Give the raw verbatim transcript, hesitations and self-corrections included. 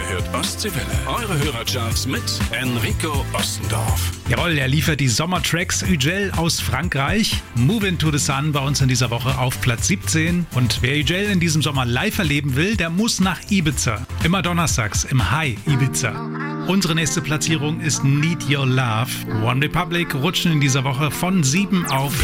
hört Ostseewelle. Eure Hörercharts mit Enrico Ostendorf. Jawohl, er liefert die Sommertracks. Ügel aus Frankreich. Move Into the Sun bei uns in dieser Woche auf Platz siebzehn. Und wer Ügel in diesem Sommer live erleben will, der muss nach Ibiza. Immer donnerstags im High Ibiza. Unsere nächste Platzierung ist Need Your Love. One Republic rutschen in dieser Woche von sieben auf